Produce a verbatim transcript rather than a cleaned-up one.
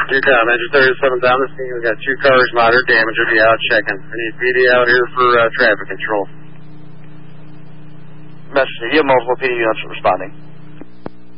Two Major thirty-seven down the scene. We've got two cars, moderate damage. We'll be out checking. I need P D out here for uh, traffic control. Message, you have multiple P D units responding.